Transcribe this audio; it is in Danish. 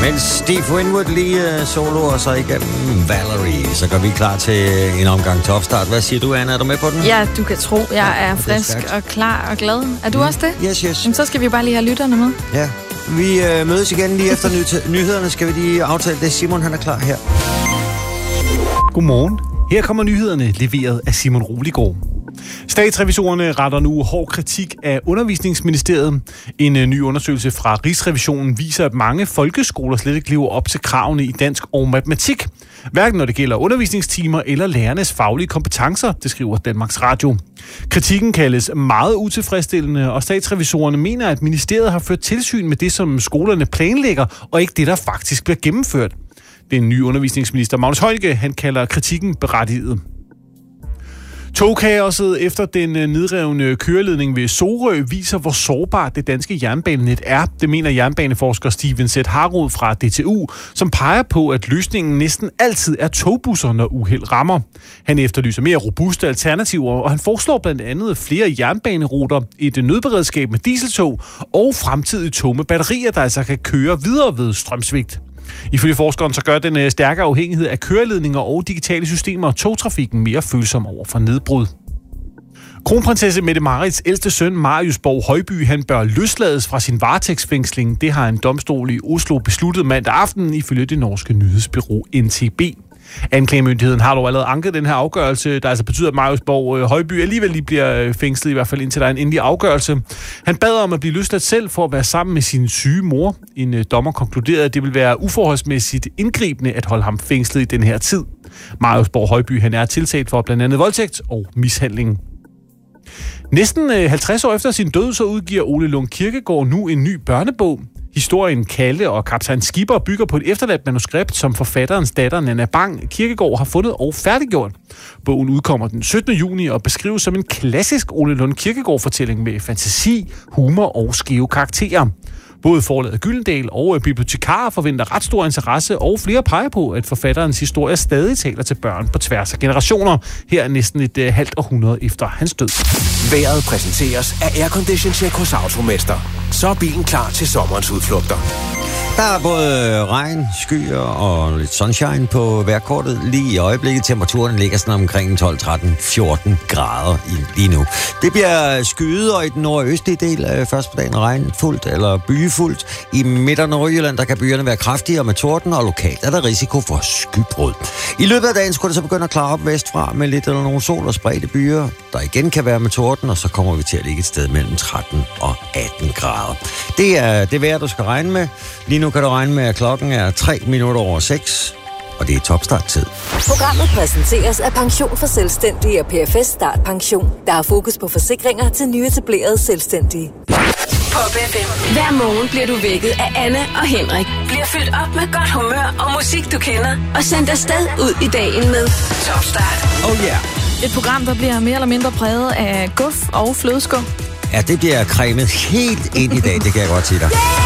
Mens Steve Winwood lige soloer sig igennem Valerie, så går vi klar til en omgang topstart. Hvad siger du, Anna? Er du med på den? Ja, du kan tro. Jeg er frisk og klar og glad. Er du også det? Yes. Jamen, så skal vi bare lige have lytterne med. Ja, vi mødes igen lige efter nyhederne. Skal vi lige aftale det? Simon, han er klar her. Godmorgen. Her kommer nyhederne leveret af Simon Roligård. Statsrevisorerne retter nu hård kritik af Undervisningsministeriet. En ny undersøgelse fra Rigsrevisionen viser, at mange folkeskoler slet ikke lever op til kravene i dansk og matematik. Hverken når det gælder undervisningstimer eller lærernes faglige kompetencer, det skriver Danmarks Radio. Kritikken kaldes meget utilfredsstillende, og statsrevisorerne mener, at ministeriet har ført tilsyn med det, som skolerne planlægger, og ikke det, der faktisk bliver gennemført. Den nye undervisningsminister Magnus Heunicke, han kalder kritikken berettiget. Togkaoset efter den nedrevne køreledning ved Sorø viser, hvor sårbart det danske jernbanenet er. Det mener jernbaneforsker Steven Z. Harrod fra DTU, som peger på, at løsningen næsten altid er togbusser, når uheld rammer. Han efterlyser mere robuste alternativer, og han foreslår blandt andet flere jernbaneruter, et nødberedskab med dieseltog og fremtidige tog med batterier, der altså kan køre videre ved strømsvigt. Ifølge forskeren så gør den stærkere afhængighed af køreledninger og digitale systemer togtrafikken mere følsom over for nedbrud. Kronprinsesse Mette-Marits ældste søn, Marius Borg Højby, han bør løslades fra sin varetægtsfængsling. Det har en domstol i Oslo besluttet mandag aften ifølge det norske nyhedsbureau NTB. Anklagemyndigheden har dog allerede anket den her afgørelse, der altså betyder, at Marius Borg Højby alligevel lige bliver fængslet, i hvert fald indtil der er en endelig afgørelse. Han bad om at blive løsladt selv for at være sammen med sin syge mor. En dommer konkluderede, at det vil være uforholdsmæssigt indgribende at holde ham fængslet i den her tid. Marius Borg Højby, han er tiltalt for blandt andet voldtægt og mishandling. Næsten 50 år efter sin død, så udgiver Ole Lund Kirkegaard nu en ny børnebog. Historien Kalle og kaptajn Skipper bygger på et efterladt manuskript, som forfatterens datter Nanna Bang Kirkegaard har fundet og færdiggjort. Bogen udkommer den 17. juni og beskrives som en klassisk Ole Lund Kirkegaard-fortælling med fantasi, humor og skæve karakterer. Både forlaget Gyldendal og bibliotekarer forventer ret stor interesse, og flere peger på, at forfatterens historie stadig taler til børn på tværs af generationer. Her er næsten et halvt århundrede efter hans død. Vejret præsenteres af Aircondition Check hos Automester. Så er bilen klar til sommerens udflugter. Der er både regn, skyer og lidt sunshine på vejrkortet. Lige i øjeblikket temperaturen ligger sådan omkring 12, 13, 14 grader lige nu. Det bliver skyet, og i den nordøstlige del først på dagen regnfuldt eller byfuldt. I midt- og Nordjylland der kan byerne være kraftigere med torden, og lokalt er der risiko for skybrud. I løbet af dagen skulle det så begynde at klare op vestfra med lidt eller nogle sol og spredte byer, der igen kan være med torden, og så kommer vi til at ligge et sted mellem 13 og 18 grader. Det er det vejr, du skal regne med. Lige nu kan du regne med, at klokken er 3 minutter over 6, og det er topstarttid. Programmet præsenteres af Pension for Selvstændige og PFS Start Pension, der har fokus på forsikringer til nyetablerede selvstændige. Pop FM. Hver morgen bliver du vækket af Anne og Henrik. Bliver fyldt op med godt humør og musik, du kender. Og sendt afsted ud i dagen med Topstart. Oh yeah. Et program, der bliver mere eller mindre præget af guf og flødeskum. Ja, det bliver cremet helt ind i dag, det kan jeg godt sige dig.